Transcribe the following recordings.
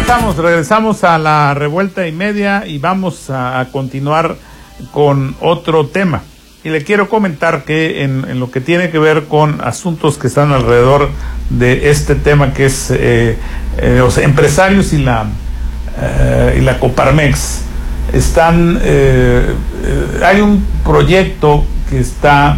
Regresamos a la revuelta y media y vamos a continuar con otro tema. Y le quiero comentar que en lo que tiene que ver con asuntos que están alrededor de este tema, que es los empresarios y la Coparmex, hay un proyecto que está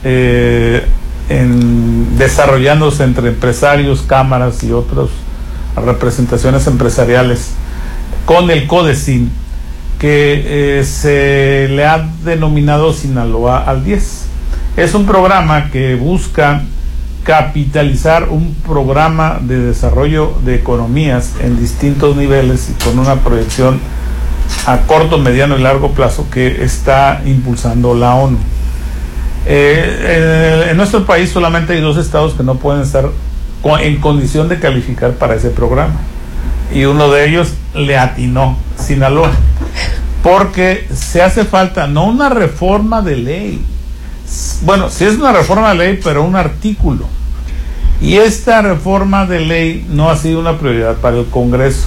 desarrollándose entre empresarios, cámaras y otras representaciones empresariales con el CODECIN, que se le ha denominado Sinaloa al 10. Es un programa que busca capitalizar un programa de desarrollo de economías en distintos niveles y con una proyección a corto, mediano y largo plazo que está impulsando la ONU. En nuestro país solamente hay 2 estados que no pueden estar en condición de calificar para ese programa, y uno de ellos le atinó, Sinaloa, porque se hace falta no una reforma de ley, bueno, sí es una reforma de ley, pero un artículo, y esta reforma de ley no ha sido una prioridad para el Congreso.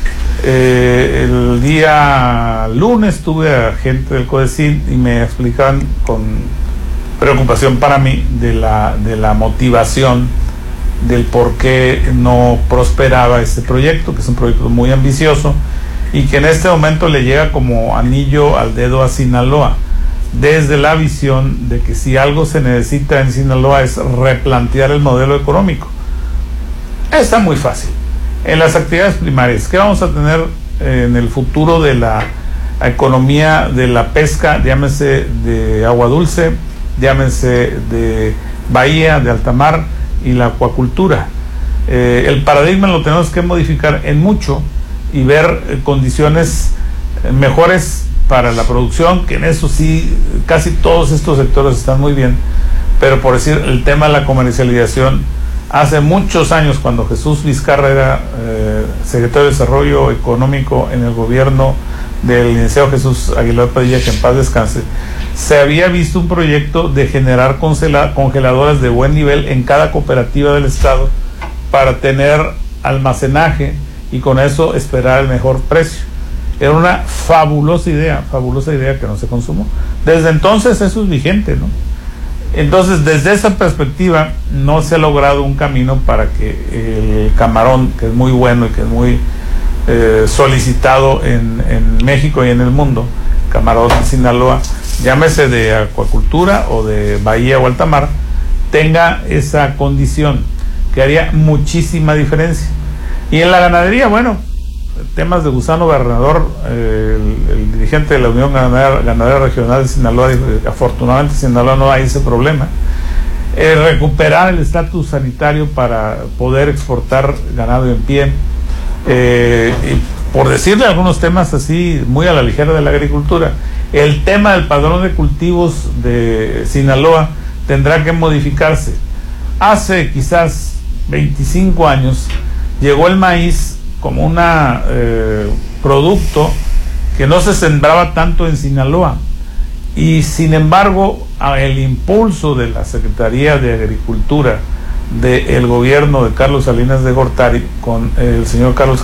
El día lunes tuve a gente del CODECIN y me explicaban con preocupación para mí de la motivación del por qué no prosperaba este proyecto, que es un proyecto muy ambicioso y que en este momento le llega como anillo al dedo a Sinaloa, desde la visión de que si algo se necesita en Sinaloa es replantear el modelo económico. Está muy fácil. En las actividades primarias, ¿qué vamos a tener en el futuro de la economía de la pesca? Llámese de agua dulce, llámese de bahía, de alta mar, y la acuacultura. El paradigma lo tenemos que modificar en mucho y ver condiciones mejores para la producción, que en eso sí casi todos estos sectores están muy bien, pero por decir el tema de la comercialización, hace muchos años, cuando Jesús Vizcarra era secretario de Desarrollo Económico en el gobierno del licenciado Jesús Aguilar Padilla, que en paz descanse, se había visto un proyecto de generar congeladoras de buen nivel en cada cooperativa del estado para tener almacenaje y con eso esperar el mejor precio. Era una fabulosa idea que no se consumó. Desde entonces eso es vigente, ¿no? Entonces, desde esa perspectiva no se ha logrado un camino para que el camarón, que es muy bueno y que es muy solicitado en México y en el mundo, camarón de Sinaloa, llámese de acuacultura o de bahía o alta mar, tenga esa condición que haría muchísima diferencia. Y en la ganadería, bueno, temas de Gusano Bernador, el dirigente de la Unión Ganadera Regional de Sinaloa, dijo que afortunadamente en Sinaloa no hay ese problema. Recuperar el estatus sanitario para poder exportar ganado en pie, y por decirle algunos temas así muy a la ligera de la agricultura, el tema del padrón de cultivos de Sinaloa tendrá que modificarse. Hace quizás 25 años llegó el maíz como un producto que no se sembraba tanto en Sinaloa, y sin embargo el impulso de la Secretaría de Agricultura del gobierno de Carlos Salinas de Gortari, con el señor Carlos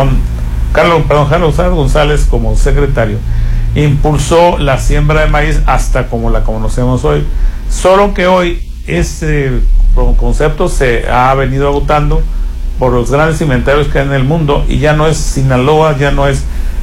González como secretario, impulsó la siembra de maíz hasta como la conocemos hoy. Solo que hoy ese concepto se ha venido agotando por los grandes inventarios que hay en el mundo, y ya no es Sinaloa, ya no es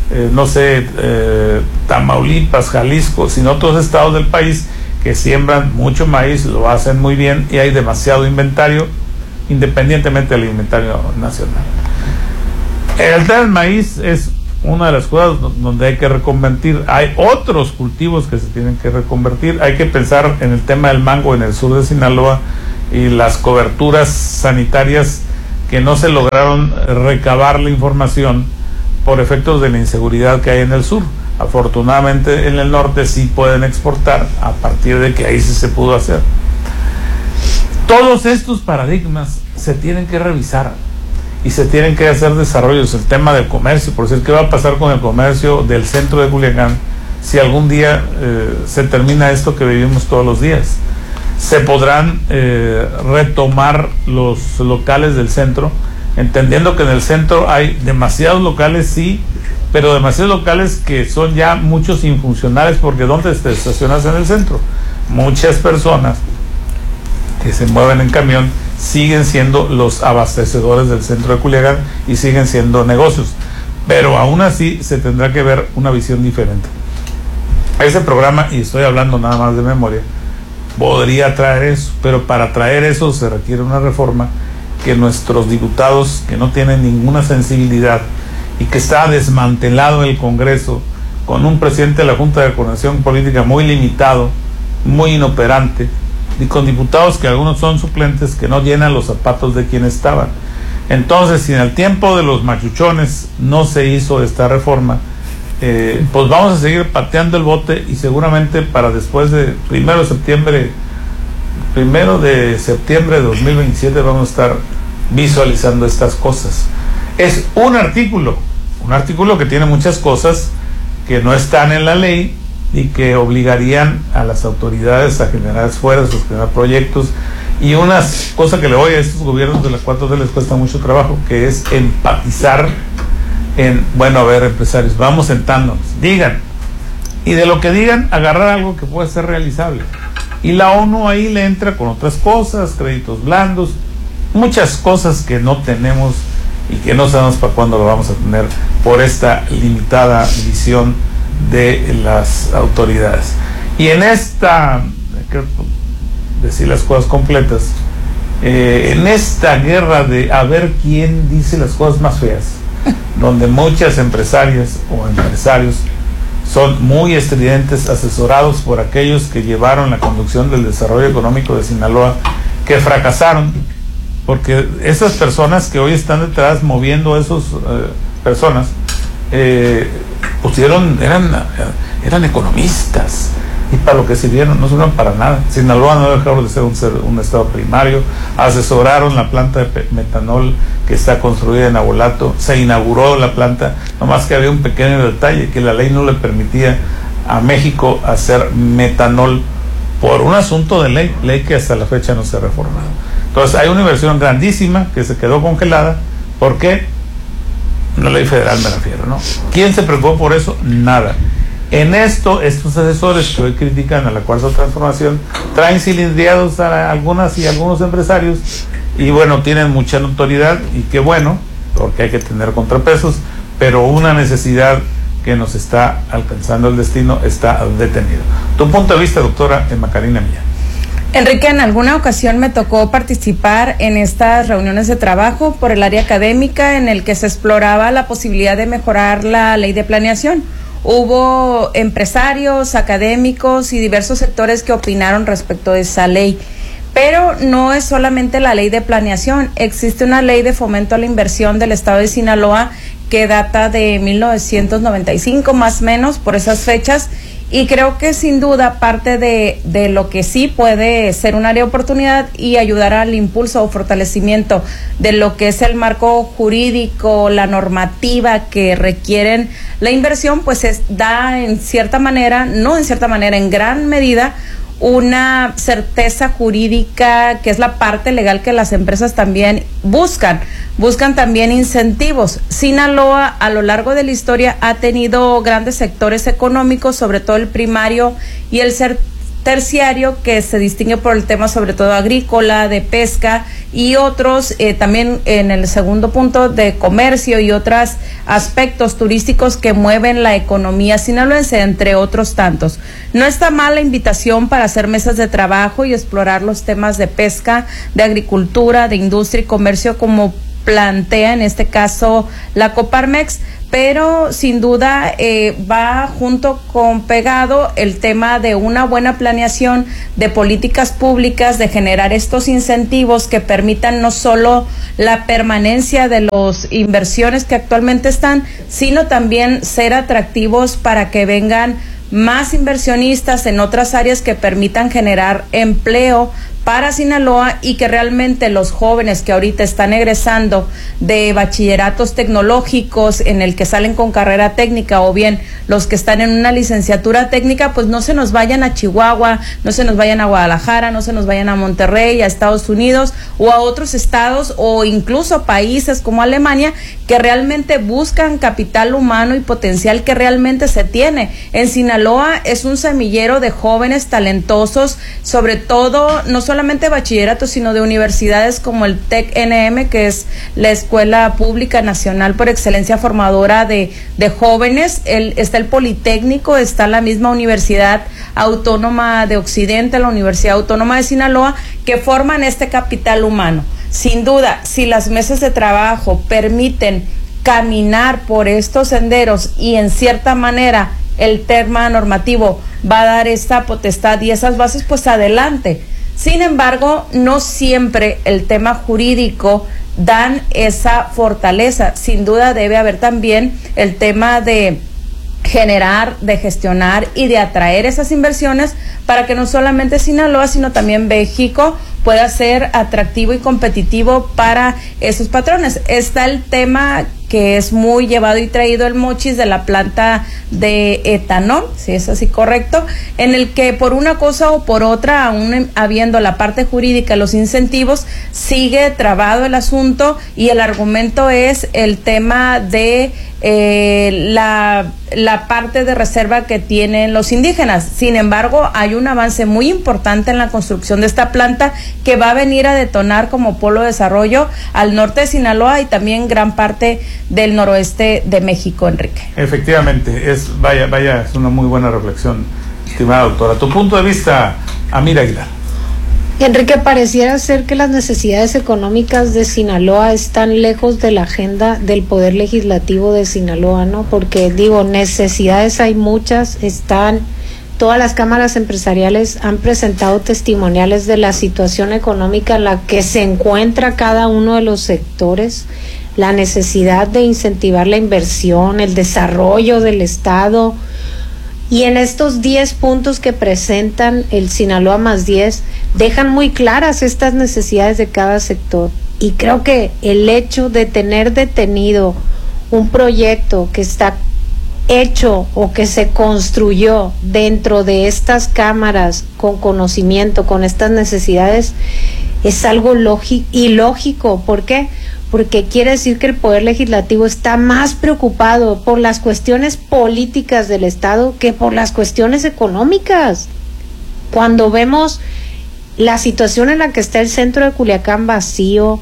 Tamaulipas, Jalisco, sino otros estados del país que siembran mucho maíz, lo hacen muy bien, y hay demasiado inventario, independientemente del inventario nacional. El tema del maíz es una de las cosas donde hay que reconvertir. Hay otros cultivos que se tienen que reconvertir. Hay que pensar en el tema del mango en el sur de Sinaloa y las coberturas sanitarias que no se lograron recabar la información por efectos de la inseguridad que hay en el sur. Afortunadamente en el norte sí pueden exportar, a partir de que ahí sí se pudo hacer. Todos estos paradigmas se tienen que revisar y se tienen que hacer desarrollos. El tema del comercio, por decir, ¿qué va a pasar con el comercio del centro de Culiacán si algún día se termina esto que vivimos todos los días? ¿Se podrán retomar los locales del centro? entendiendo que en el centro hay demasiados locales, sí, pero demasiados locales que son ya muchos infuncionales, porque ¿dónde te estacionas en el centro? Muchas personas que se mueven en camión siguen siendo los abastecedores del centro de Culiacán y siguen siendo negocios, pero aún así se tendrá que ver una visión diferente. Ese programa, y estoy hablando nada más de memoria, podría traer eso, pero para traer eso se requiere una reforma que nuestros diputados, que no tienen ninguna sensibilidad y que está desmantelado el Congreso con un presidente de la Junta de Coordinación Política muy limitado, muy inoperante, y con diputados que algunos son suplentes que no llenan los zapatos de quien estaban. Entonces, si en el tiempo de los machuchones no se hizo esta reforma, pues vamos a seguir pateando el bote, y seguramente para después de primero de septiembre de 2027 vamos a estar visualizando estas cosas. Es un artículo que tiene muchas cosas que no están en la ley y que obligarían a las autoridades a generar esfuerzos, a generar proyectos, y una cosa que le voy a estos gobiernos de las 4T les cuesta mucho trabajo, que es empatizar en, bueno, a ver, empresarios, vamos sentándonos, digan, y de lo que digan, agarrar algo que pueda ser realizable. Y la ONU ahí le entra con otras cosas, créditos blandos, muchas cosas que no tenemos y que no sabemos para cuándo lo vamos a tener por esta limitada visión de las autoridades. Y en esta, hay que decir las cosas completas, en esta guerra de a ver quién dice las cosas más feas, donde muchas empresarias o empresarios son muy estridentes, asesorados por aquellos que llevaron la conducción del desarrollo económico de Sinaloa, que fracasaron, porque esas personas que hoy están detrás moviendo a esas personas, eran economistas, y para lo que sirvieron no sirvieron para nada. Sinaloa no dejó de ser un estado primario. Asesoraron la planta de metanol que está construida en Abolato, se inauguró la planta, nomás que había un pequeño detalle, que la ley no le permitía a México hacer metanol por un asunto de ley que hasta la fecha no se ha reformado. Entonces hay una inversión grandísima que se quedó congelada. ¿Por qué? Una ley federal me refiero, ¿no? ¿Quién se preocupó por eso? Nada. En esto, estos asesores que hoy critican a la Cuarta Transformación traen cilindriados a algunas y algunos empresarios, y bueno, tienen mucha notoriedad, y qué bueno, porque hay que tener contrapesos, pero una necesidad que nos está alcanzando el destino está detenido. Tu punto de vista, doctora Macarena Millán. Enrique, en alguna ocasión me tocó participar en estas reuniones de trabajo por el área académica en el que se exploraba la posibilidad de mejorar la ley de planeación. Hubo empresarios, académicos y diversos sectores que opinaron respecto de esa ley. Pero no es solamente la ley de planeación, existe una ley de fomento a la inversión del estado de Sinaloa que data de 1995, más o menos, por esas fechas, y creo que sin duda parte de lo que sí puede ser un área de oportunidad y ayudar al impulso o fortalecimiento de lo que es el marco jurídico, la normativa que requieren la inversión, pues da en cierta manera, no en cierta manera, en gran medida, una certeza jurídica, que es la parte legal que las empresas también buscan también incentivos. Sinaloa a lo largo de la historia ha tenido grandes sectores económicos, sobre todo el primario y el terciario, que se distingue por el tema sobre todo agrícola, de pesca, y otros también en el segundo punto de comercio y otros aspectos turísticos que mueven la economía sinaloense, entre otros tantos. No está mal la invitación para hacer mesas de trabajo y explorar los temas de pesca, de agricultura, de industria y comercio, como plantea en este caso la Coparmex, pero sin duda va junto con pegado el tema de una buena planeación de políticas públicas, de generar estos incentivos que permitan no solo la permanencia de las inversiones que actualmente están, sino también ser atractivos para que vengan más inversionistas en otras áreas que permitan generar empleo para Sinaloa, y que realmente los jóvenes que ahorita están egresando de bachilleratos tecnológicos en el que salen con carrera técnica, o bien los que están en una licenciatura técnica, pues no se nos vayan a Chihuahua, no se nos vayan a Guadalajara, no se nos vayan a Monterrey, a Estados Unidos o a otros estados o incluso países como Alemania, que realmente buscan capital humano y potencial que realmente se tiene. En Sinaloa es un semillero de jóvenes talentosos, sobre todo no solamente bachillerato, sino de universidades como el TEC-NM, que es la Escuela Pública Nacional por excelencia formadora de jóvenes. Está el Politécnico, está la misma Universidad Autónoma de Occidente, la Universidad Autónoma de Sinaloa, que forman este capital humano. Sin duda, si las mesas de trabajo permiten caminar por estos senderos y en cierta manera el tema normativo va a dar esta potestad y esas bases, pues adelante. Sin embargo, no siempre el tema jurídico dan esa fortaleza. Sin duda debe haber también el tema de generar, de gestionar y de atraer esas inversiones para que no solamente Sinaloa, sino también México pueda ser atractivo y competitivo para esos patrones. Está el tema que es muy llevado y traído el Mochis de la planta de etanol, si es así correcto, en el que por una cosa o por otra, aún habiendo la parte jurídica, los incentivos, sigue trabado el asunto, y el argumento es el tema de la parte de reserva que tienen los indígenas. Sin embargo, hay un avance muy importante en la construcción de esta planta que va a venir a detonar como polo de desarrollo al norte de Sinaloa y también gran parte del noroeste de México, Enrique. Efectivamente, es una muy buena reflexión, estimada doctora. Tu punto de vista, Amira Aguilar. Enrique, pareciera ser que las necesidades económicas de Sinaloa están lejos de la agenda del Poder Legislativo de Sinaloa, ¿no? Porque, necesidades hay muchas, todas las cámaras empresariales han presentado testimoniales de la situación económica en la que se encuentra cada uno de los sectores, la necesidad de incentivar la inversión, el desarrollo del Estado. Y en estos 10 puntos que presentan el Sinaloa más 10, dejan muy claras estas necesidades de cada sector. Y creo que el hecho de tener detenido un proyecto que está hecho o que se construyó dentro de estas cámaras con conocimiento, con estas necesidades, es algo ilógico. ¿Por qué? Porque quiere decir que el Poder Legislativo está más preocupado por las cuestiones políticas del Estado que por las cuestiones económicas. Cuando vemos la situación en la que está el centro de Culiacán vacío,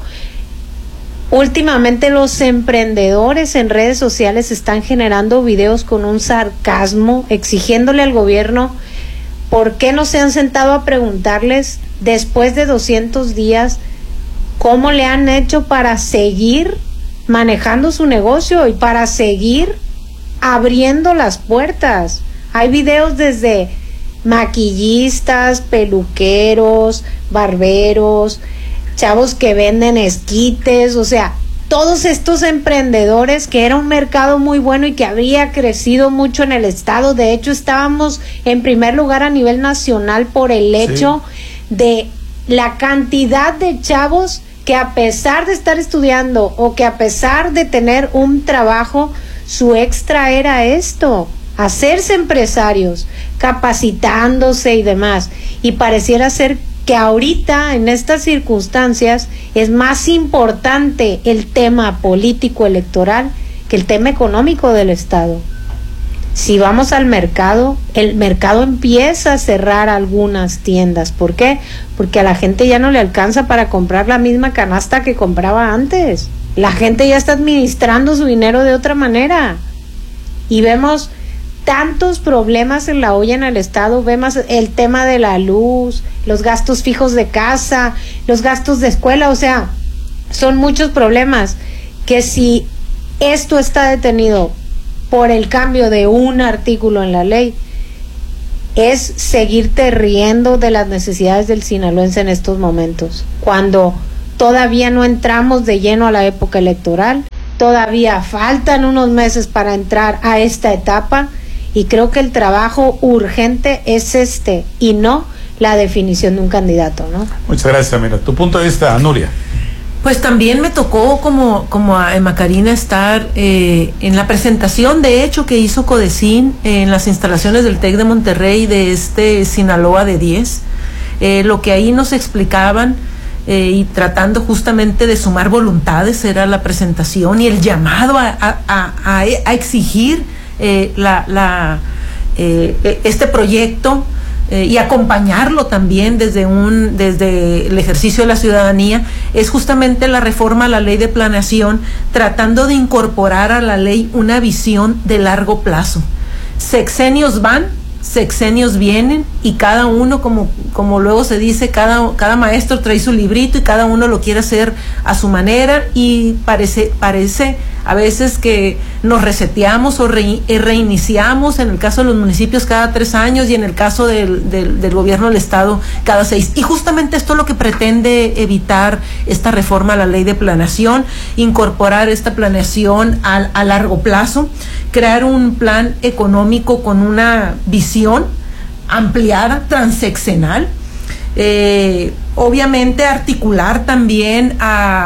últimamente los emprendedores en redes sociales están generando videos con un sarcasmo, exigiéndole al gobierno por qué no se han sentado a preguntarles después de 200 días cómo le han hecho para seguir manejando su negocio y para seguir abriendo las puertas. Hay videos desde maquillistas, peluqueros, barberos, chavos que venden esquites, o sea, todos estos emprendedores, que era un mercado muy bueno y que había crecido mucho en el estado. De hecho, estábamos en primer lugar a nivel nacional por el hecho de la cantidad de chavos que, a pesar de estar estudiando o que a pesar de tener un trabajo, su extra era esto, hacerse empresarios, capacitándose y demás. Y pareciera ser que ahorita, en estas circunstancias, es más importante el tema político electoral que el tema económico del Estado. Si vamos al mercado, el mercado empieza a cerrar algunas tiendas. ¿Por qué? Porque a la gente ya no le alcanza para comprar la misma canasta que compraba antes. La gente ya está administrando su dinero de otra manera. Y vemos tantos problemas en la olla en el Estado. Vemos el tema de la luz, los gastos fijos de casa, los gastos de escuela. O sea, son muchos problemas que, si esto está detenido por el cambio de un artículo en la ley, es seguirte riendo de las necesidades del sinaloense en estos momentos, cuando todavía no entramos de lleno a la época electoral, todavía faltan unos meses para entrar a esta etapa, y creo que el trabajo urgente es y no la definición de un candidato, ¿no? Muchas gracias, Amira. Tu punto de vista, Nuria. Pues también me tocó como a Emma Karina estar en la presentación, de hecho, que hizo Codecín en las instalaciones del TEC de Monterrey de Sinaloa de 10. Lo que ahí nos explicaban y tratando justamente de sumar voluntades era la presentación y el llamado a exigir este proyecto y acompañarlo también desde el ejercicio de la ciudadanía, es justamente la reforma a la ley de planeación, tratando de incorporar a la ley una visión de largo plazo. Sexenios van, sexenios vienen, y cada uno, como luego se dice, cada maestro trae su librito y cada uno lo quiere hacer a su manera, y parece a veces que nos reseteamos o reiniciamos, en el caso de los municipios cada 3 años y en el caso del gobierno del estado cada 6. Y justamente esto es lo que pretende evitar esta reforma a la ley de planeación, incorporar esta planeación a largo plazo, crear un plan económico con una visión ampliada, transeccional, obviamente articular también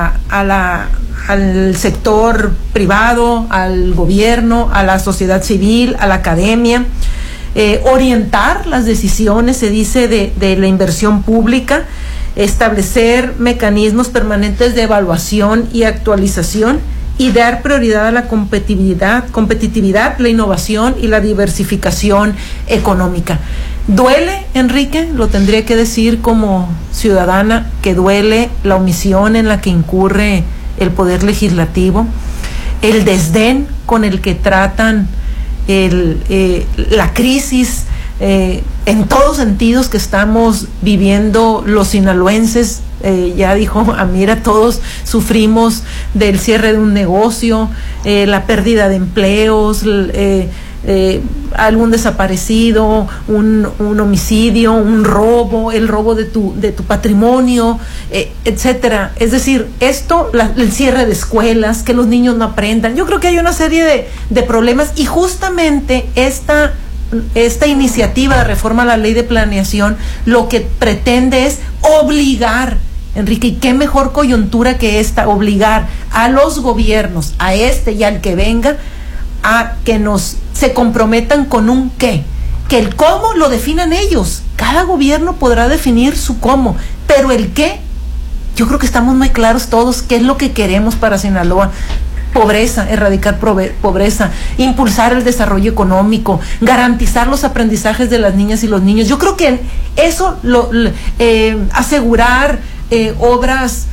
al sector privado, al gobierno, a la sociedad civil, a la academia, orientar las decisiones, se dice, de la inversión pública, establecer mecanismos permanentes de evaluación y actualización, y dar prioridad a la competitividad, la innovación y la diversificación económica. Duele, Enrique, lo tendría que decir como ciudadana, que duele la omisión en la que incurre el Poder Legislativo, el desdén con el que tratan la crisis en todos sentidos que estamos viviendo los sinaloenses. Ya dijo Amira, todos sufrimos del cierre de un negocio, la pérdida de empleos, algún desaparecido, un homicidio, un robo, el robo de tu patrimonio, etcétera. Es decir, el cierre de escuelas, que los niños no aprendan. Yo creo que hay una serie de problemas, y justamente esta iniciativa de reforma a la ley de planeación lo que pretende es obligar, Enrique, y qué mejor coyuntura que esta, obligar a los gobiernos, a este y al que venga, a que se comprometan con un qué, que el cómo lo definan ellos. Cada gobierno podrá definir su cómo, pero el qué, yo creo que estamos muy claros todos qué es lo que queremos para Sinaloa. Pobreza, erradicar pobreza, impulsar el desarrollo económico, garantizar los aprendizajes de las niñas y los niños. Yo creo que eso, asegurar obras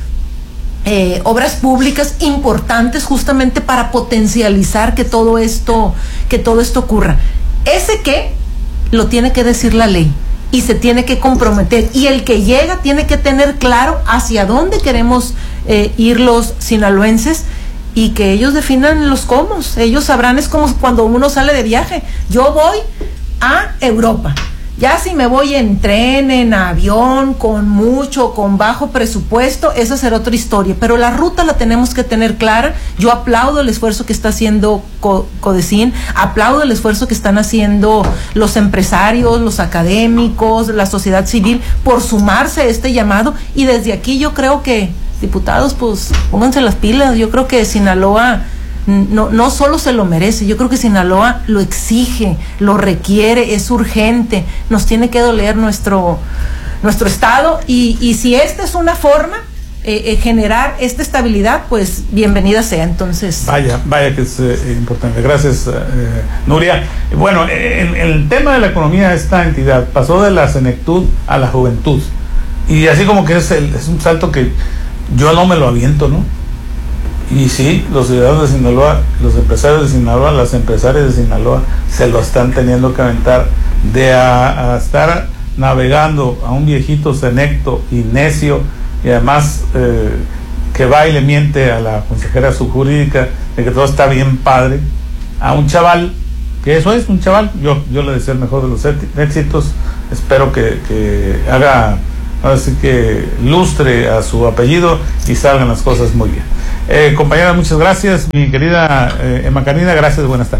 públicas importantes justamente para potencializar que todo esto ocurra. Ese qué lo tiene que decir la ley y se tiene que comprometer, y el que llega tiene que tener claro hacia dónde queremos ir los sinaloenses, y que ellos definan los cómo. Ellos sabrán, es como cuando uno sale de viaje. Yo voy a Europa. Ya si me voy en tren, en avión, con bajo presupuesto, esa será otra historia. Pero la ruta la tenemos que tener clara. Yo aplaudo el esfuerzo que está haciendo Codecín, aplaudo el esfuerzo que están haciendo los empresarios, los académicos, la sociedad civil, por sumarse a este llamado. Y desde aquí yo creo que, diputados, pues pónganse las pilas. Yo creo que Sinaloa no solo se lo merece, yo creo que Sinaloa lo exige, lo requiere, es urgente, nos tiene que doler nuestro estado, y si esta es una forma generar esta estabilidad, pues bienvenida sea. Entonces vaya que es importante. Gracias, Nuria. Bueno, en el tema de la economía, esta entidad pasó de la senectud a la juventud, y así como que es un salto que yo no me lo aviento, ¿no? Y sí, los ciudadanos de Sinaloa, los empresarios de Sinaloa, las empresarias de Sinaloa se lo están teniendo que aventar, de a estar navegando a un viejito senecto y necio, y además que va y le miente a la consejera subjurídica de que todo está bien padre, a un chaval, que eso es un chaval. Yo le deseo el mejor de los éxitos, espero que haga, así que lustre a su apellido y salgan las cosas muy bien. Compañera, muchas gracias. Mi querida Emma Karina, gracias, buenas tardes.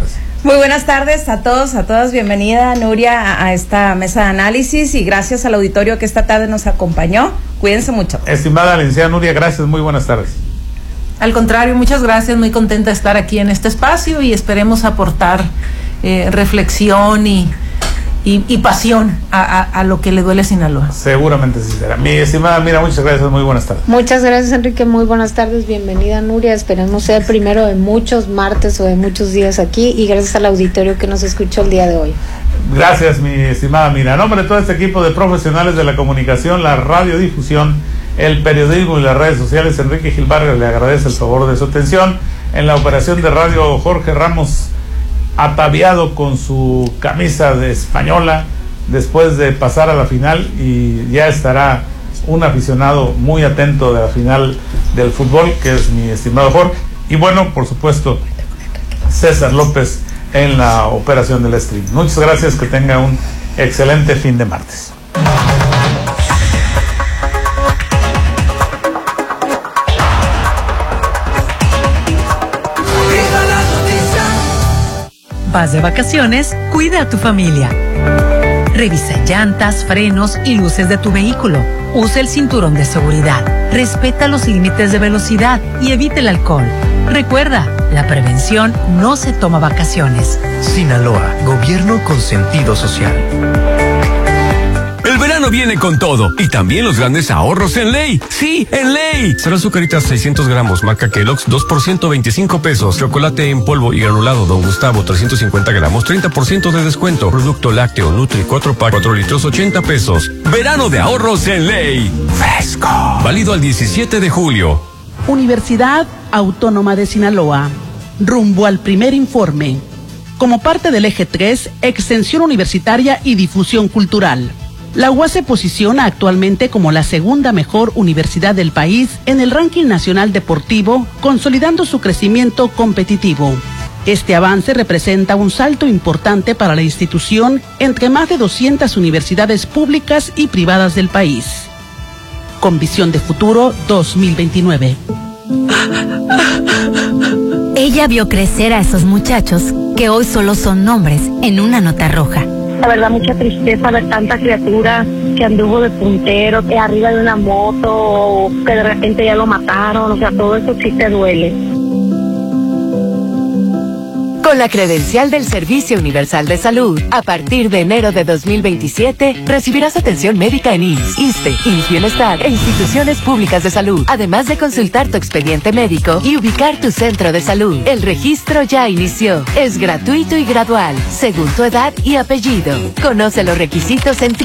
Muy buenas tardes a todos, a todas. Bienvenida, Nuria, a esta mesa de análisis y gracias al auditorio que esta tarde nos acompañó. Cuídense mucho. Estimada licenciada Nuria, gracias, muy buenas tardes. Al contrario, muchas gracias, muy contenta de estar aquí en este espacio y esperemos aportar reflexión y pasión a lo que le duele a Sinaloa. Seguramente sí será. Mi estimada Mira, muchas gracias, muy buenas tardes. Muchas gracias, Enrique, muy buenas tardes, bienvenida, Nuria, esperemos ser el primero de muchos martes o de muchos días aquí y gracias al auditorio que nos escuchó el día de hoy. Gracias, mi estimada Mira. En nombre de todo este equipo de profesionales de la comunicación, la radiodifusión, el periodismo y las redes sociales, Enrique Gil Vargas le agradece el favor de su atención. En la operación de radio, Jorge Ramos, ataviado con su camisa de española después de pasar a la final, y ya estará un aficionado muy atento de la final del fútbol, que es mi estimado Jorge, y bueno, por supuesto, César López en la operación del stream. Muchas gracias, que tenga un excelente fin de martes. Vas de vacaciones, cuida a tu familia. Revisa llantas, frenos y luces de tu vehículo. Usa el cinturón de seguridad. Respeta los límites de velocidad y evite el alcohol. Recuerda, la prevención no se toma vacaciones. Sinaloa, gobierno con sentido social. El verano viene con todo y también los grandes ahorros en Ley. Sí, en Ley. Será azucaritas 600 gramos, marca Kellogg's, 2% 25 pesos. Chocolate en polvo y granulado Don Gustavo 350 gramos, 30% de descuento. Producto lácteo Nutri 4-pack, 4 litros, 80 pesos. Verano de ahorros en Ley. Fresco. Válido al 17 de julio. Universidad Autónoma de Sinaloa. Rumbo al primer informe. Como parte del eje 3, extensión universitaria y difusión cultural. La UAS se posiciona actualmente como la segunda mejor universidad del país en el ranking nacional deportivo, consolidando su crecimiento competitivo. Este avance representa un salto importante para la institución entre más de 200 universidades públicas y privadas del país. Con visión de futuro 2029. Ella vio crecer a esos muchachos que hoy solo son nombres en una nota roja. La verdad, mucha tristeza ver tanta criatura que anduvo de puntero, que arriba de una moto, o que de repente ya lo mataron, o sea, todo eso sí te duele. Con la credencial del Servicio Universal de Salud, a partir de enero de 2027, recibirás atención médica en IMSS, ISSSTE, IMSS Bienestar e instituciones públicas de salud, además de consultar tu expediente médico y ubicar tu centro de salud. El registro ya inició. Es gratuito y gradual, según tu edad y apellido. Conoce los requisitos en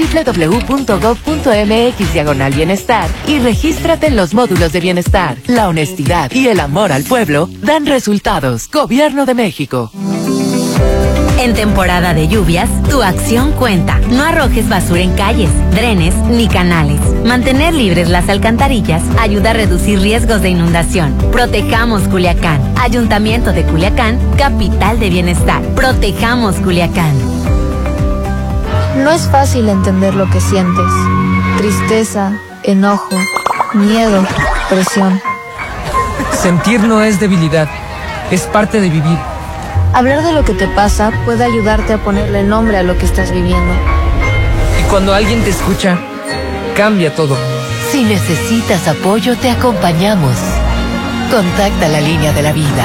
www.gov.mx/bienestar y regístrate en los módulos de bienestar. La honestidad y el amor al pueblo dan resultados. Gobierno de México. En temporada de lluvias, tu acción cuenta. No arrojes basura en calles, drenes ni canales. Mantener libres las alcantarillas ayuda a reducir riesgos de inundación. Protejamos Culiacán. Ayuntamiento de Culiacán, capital de bienestar. Protejamos Culiacán. No es fácil entender lo que sientes. Tristeza, enojo, miedo, presión. Sentir no es debilidad, es parte de vivir. Hablar de lo que te pasa puede ayudarte a ponerle nombre a lo que estás viviendo. Y cuando alguien te escucha, cambia todo. Si necesitas apoyo, te acompañamos. Contacta la línea de la vida.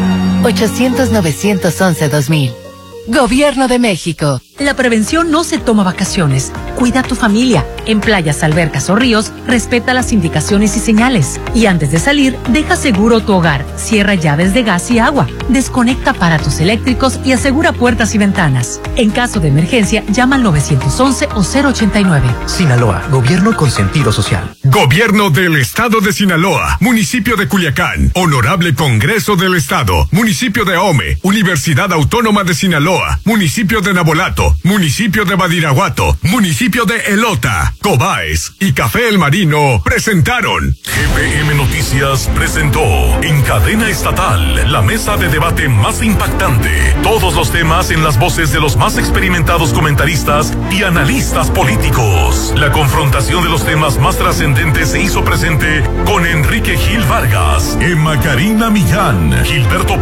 800-911-2000. Gobierno de México. La prevención no se toma vacaciones. Cuida a tu familia. En playas, albercas o ríos, respeta las indicaciones y señales. Y antes de salir, deja seguro tu hogar. Cierra llaves de gas y agua. Desconecta aparatos eléctricos y asegura puertas y ventanas. En caso de emergencia, llama al 911 o 089. Sinaloa, gobierno con sentido social. Gobierno del Estado de Sinaloa, municipio de Culiacán, Honorable Congreso del Estado, municipio de Ahome, Universidad Autónoma de Sinaloa, municipio de Nabolato, municipio de Badiraguato, municipio de Elota, Cobaes y Café El Marino presentaron. GPM Noticias presentó en cadena estatal la mesa de debate más impactante. Todos los temas en las voces de los más experimentados comentaristas y analistas políticos. La confrontación de los temas más trascendentes se hizo presente con Enrique Gil Vargas, Emma Karina Millán, Gilberto